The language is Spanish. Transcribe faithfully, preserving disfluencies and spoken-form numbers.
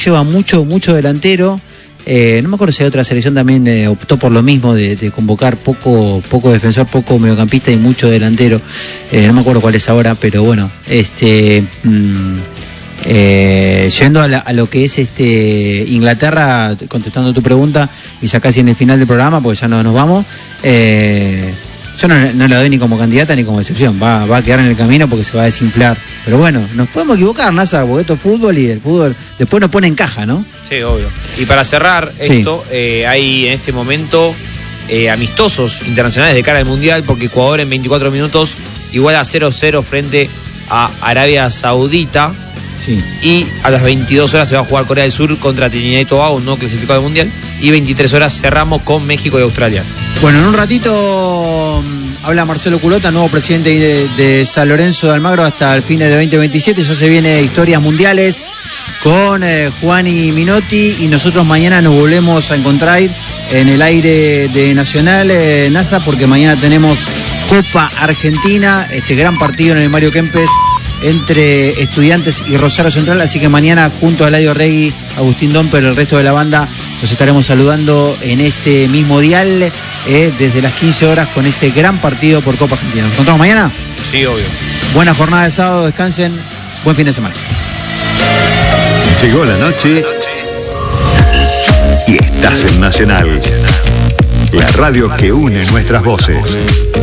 lleva mucho, mucho delantero. Eh, no me acuerdo si hay otra selección también eh, optó por lo mismo de, de convocar poco, poco defensor, poco mediocampista y mucho delantero. Eh, no me acuerdo cuál es ahora, pero bueno, este mmm, eh, yendo a, la, a lo que es este Inglaterra, contestando tu pregunta, y ya casi en el final del programa, porque ya no nos vamos. Eh, Yo no, no la doy ni como candidata ni como excepción, va, va a quedar en el camino porque se va a desinflar. Pero bueno, nos podemos equivocar, NASA, porque esto es fútbol y el fútbol después nos pone en caja, ¿no? Sí, obvio. Y para cerrar esto, sí. eh, hay en este momento eh, amistosos internacionales de cara al Mundial, porque Ecuador en veinticuatro minutos iguala a cero cero frente a Arabia Saudita. Sí. Y a las veintidós horas se va a jugar Corea del Sur contra Trinidad y Tobago, no clasificado al Mundial. Y veintitrés horas cerramos con México y Australia. Bueno, en un ratito habla Marcelo Culota, nuevo presidente de, de San Lorenzo de Almagro hasta el fin de veinte veintisiete. Ya se viene Historias Mundiales con eh, Juan y Minotti, y nosotros mañana nos volvemos a encontrar en el aire de Nacional, eh, NASA, porque mañana tenemos Copa Argentina, este gran partido en el Mario Kempes entre Estudiantes y Rosario Central, así que mañana junto a Eladio Regui, Agustín Domper, el resto de la banda, los estaremos saludando en este mismo dial eh, desde las quince horas con ese gran partido por Copa Argentina. ¿Nos encontramos mañana? Sí, obvio. Buena jornada de sábado, descansen, buen fin de semana. Llegó la noche y estás en Nacional, la radio que une nuestras voces.